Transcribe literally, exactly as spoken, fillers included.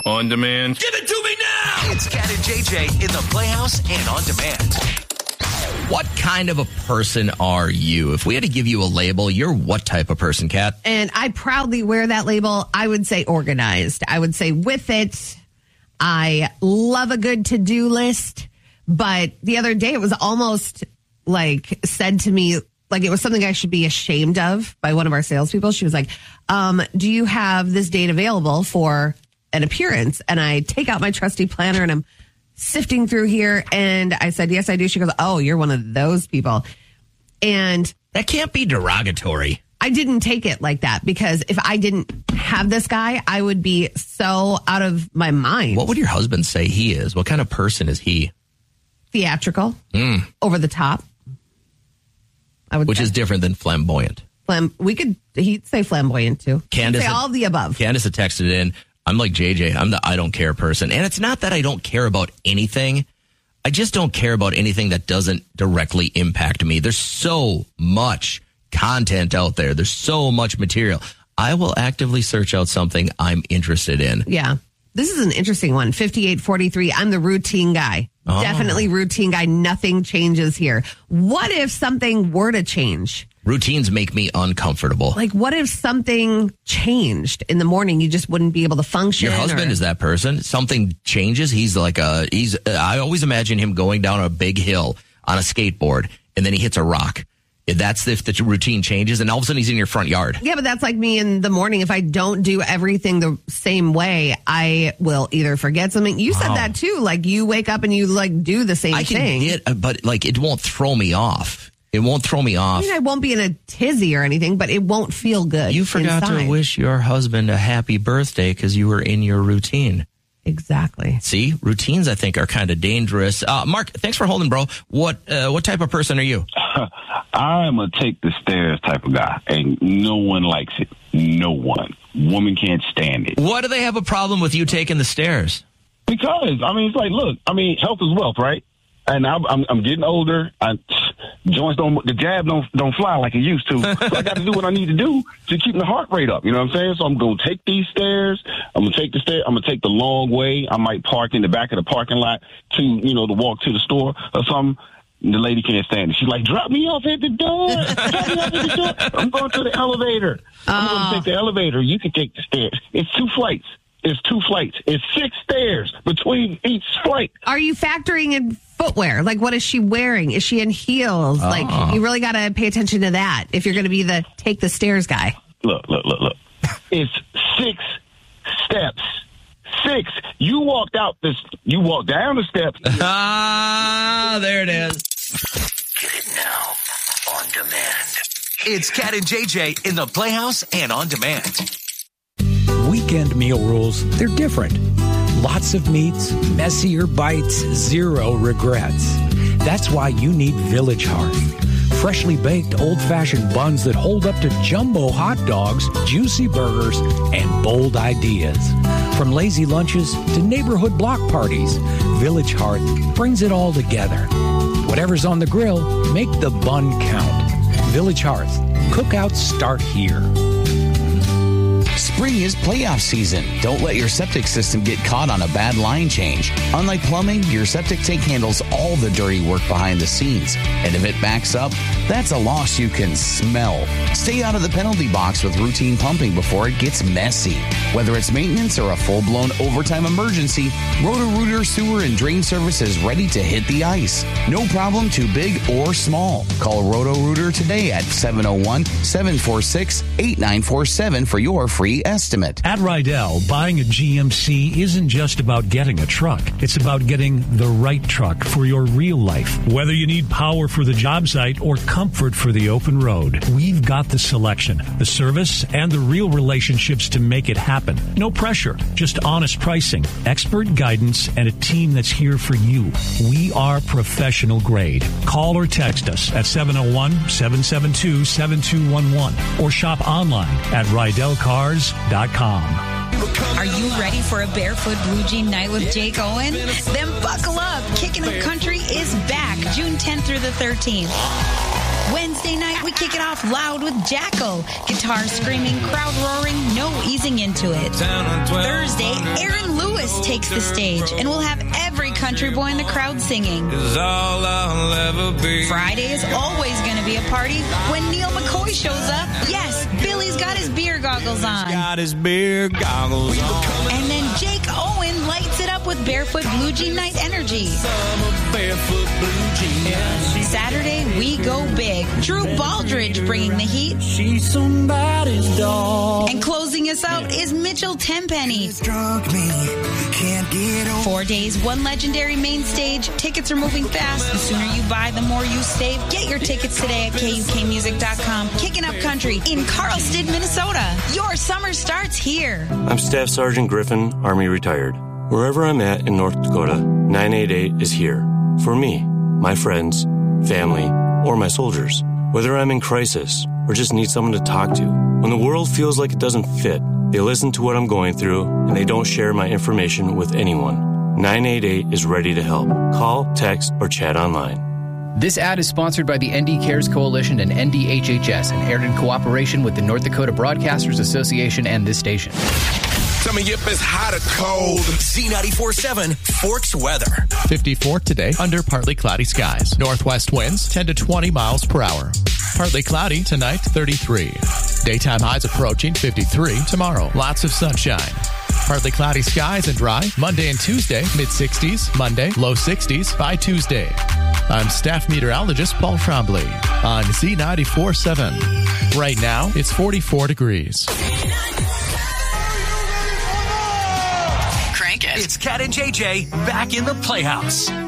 On demand. Give it to me now! It's Cat and J J in the Playhouse and on demand. What kind of a person are you? If we had to give you a label, you're what type of person, Kat? And I proudly wear that label. I would say organized. I would say with it. I love a good to-do list. But the other day, it was almost like said to me, like it was something I should be ashamed of by one of our salespeople. She was like, um, do you have this date available for an appearance? And I take out my trusty planner and I'm sifting through here. And I said, yes, I do. She goes, oh, you're one of those people. And that can't be derogatory. I didn't take it like that because if I didn't have this guy, I would be so out of my mind. What would your husband say he is? What kind of person is he? Theatrical, mm. over the top. I would Which say. is different than flamboyant. Flam- we could, he'd say flamboyant too. Candace say had, all of the above. Candace had texted in, I'm like J J, I'm the I don't care person. And it's not that I don't care about anything. I just don't care about anything that doesn't directly impact me. There's so much content out there. There's so much material. I will actively search out something I'm interested in. Yeah. This is an interesting one. fifty-eight forty-three. I'm the routine guy. Oh. Definitely routine guy. Nothing changes here. What if something were to change? Routines make me uncomfortable. Like, what if something changed in the morning? You just wouldn't be able to function. Your husband or... is that person. Something changes. He's like a, he's, I always imagine him going down a big hill on a skateboard and then he hits a rock. That's if the routine changes and all of a sudden he's in your front yard. Yeah, but that's like me in the morning. If I don't do everything the same way, I will either forget something. You said wow. that too. Like you wake up and you like do the same I can thing. Get, but like it won't throw me off. It won't throw me off. I mean, I won't be in a tizzy or anything, but it won't feel good. You forgot inside. to wish your husband a happy birthday because you were in your routine. Exactly. See, routines, I think, are kind of dangerous. Uh, Mark, thanks for holding, bro. What uh, what type of person are you? I'm a take the stairs type of guy, and no one likes it. No one. Woman can't stand it. Why do they have a problem with you taking the stairs? Because, I mean, it's like, look, I mean, health is wealth, right? And I'm, I'm, I'm getting older. I, joints don't, the jab don't, don't fly like it used to. So I got to do what I need to do to keep the heart rate up. You know what I'm saying? So I'm going to take these stairs. I'm going to take the stairs. I'm going to take the long way. I might park in the back of the parking lot to, you know, to walk to the store or something. The lady can't stand it. She's like, drop me off at the door. Drop me off at the door. I'm going to the elevator. I'm going to take the elevator. You can take the stairs. It's two flights. It's two flights. It's six stairs between each flight. Are you factoring in footwear? Like, what is she wearing? Is she in heels? Oh. Like, you really got to pay attention to that if you're going to be the take the stairs guy. Look, look, look, look. It's six steps. Six. You walked out this. You walked down the steps. Ah, there it is. Get it now on demand. It's Cat and J J in the Playhouse and on demand. Weekend meal rules, they're different. Lots of meats, messier bites, zero regrets. That's why you need Village Hearth. Freshly baked, old-fashioned buns that hold up to jumbo hot dogs, juicy burgers, and bold ideas. From lazy lunches to neighborhood block parties, Village Hearth brings it all together. Whatever's on the grill, make the bun count. Village Hearth. Cookouts start here. Spring is playoff season. Don't let your septic system get caught on a bad line change. Unlike plumbing, your septic tank handles all the dirty work behind the scenes. And if it backs up, that's a loss you can smell. Stay out of the penalty box with routine pumping before it gets messy. Whether it's maintenance or a full-blown overtime emergency, Roto-Rooter Sewer and Drain Service is ready to hit the ice. No problem too big or small. Call Roto-Rooter today at seven oh one, seven four six, eight nine four seven for your free estimate. At Rydell, buying a G M C isn't just about getting a truck. It's about getting the right truck for your real life. Whether you need power for the job site or comfort for the open road, we've got the selection, the service, and the real relationships to make it happen. No pressure, just honest pricing, expert guidance, and a team that's here for you. We are professional grade. Call or text us at seven oh one, seven seven two, seven two one one or shop online at Rydell Cars dot com. Are you ready for a barefoot blue jean night with Jake Owen? Then buckle up. Kicking the Country is back June tenth through the thirteenth. Wednesday night, we kick it off loud with Jackal. Guitar screaming, crowd roaring, no easing into it. Thursday, Aaron Lewis takes the stage, and we'll have every country boy in the crowd singing. Friday is always going to be a party when Neil McCoy shows up. Yes, Billy's got his beer goggles on. Got his beer goggles on. And then Jake Owen lights it up with Barefoot Blue Jean Night Energy. Barefoot blue jeans. Saturday, we go big. Drew Baldridge bringing the heat. She's somebody's dog. And closing us out is Mitchell Tenpenny. Drunk me, can't get over. Four days, one legendary main stage. Tickets are moving fast. The sooner you buy, the more you save. Get your tickets today at K U K music dot com. Kicking Up Country in Carlsted, Minnesota. Your summer starts here. I'm Staff Sergeant Griffin, Army retired. Wherever I'm at in North Dakota, nine eight eight is here. For me, my friends, family, or my soldiers. Whether I'm in crisis or just need someone to talk to. When the world feels like it doesn't fit, they listen to what I'm going through and they don't share my information with anyone. nine eight eight is ready to help. Call, text, or chat online. This ad is sponsored by the N D Cares Coalition and N D H H S and aired in cooperation with the North Dakota Broadcasters Association and this station. Tell me if it's hot or cold. Z ninety-four point seven Forks weather. fifty-four today under partly cloudy skies. Northwest winds ten to twenty miles per hour. Partly cloudy tonight, thirty-three. Daytime highs approaching fifty-three tomorrow. Lots of sunshine. Partly cloudy skies and dry. Monday and Tuesday, mid-sixties. Monday, low sixties by Tuesday. I'm staff meteorologist Paul Trombley on Z ninety-four point seven. Right now, it's forty-four degrees. Crank it. It's Cat and J J back in the Playhouse.